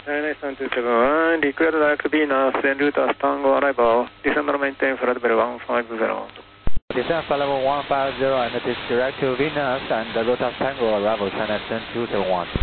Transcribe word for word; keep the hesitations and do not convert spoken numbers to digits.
nine seven two seven one, declare direct Venus, en route as Tango arrival, December maintain flight level one five zero. Descend flight level one five zero and it is direct to Venus and the route of Tango arrival, China ten two seven one.